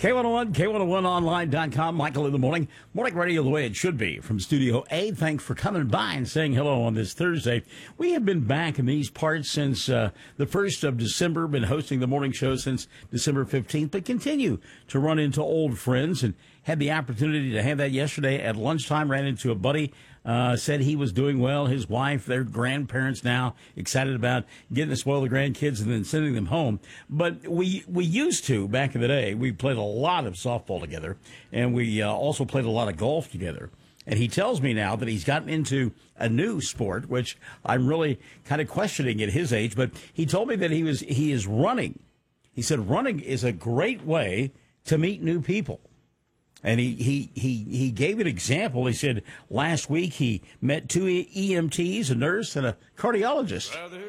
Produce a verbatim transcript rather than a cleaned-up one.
K one oh one, K one oh one online dot com, Michael in the morning. Morning radio the way it should be from Studio A. Thanks for coming by and saying hello on this Thursday. We have been back in these parts since uh, the first of December, been hosting the morning show since December fifteenth, but continue to run into old friends and had the opportunity to have that yesterday at lunchtime. Ran into a buddy, uh, said he was doing well. His wife, their grandparents now, excited about getting to spoil the grandkids and then sending them home. But we we used to, back in the day, we played a lot of softball together, and we uh, also played a lot of golf together. And he tells me now that he's gotten into a new sport, which I'm really kind of questioning at his age. But he told me that he was he is running. He said running is a great way to meet new people. And he, he, he, he gave an example. He said last week he met two E M Ts, a nurse, and a cardiologist.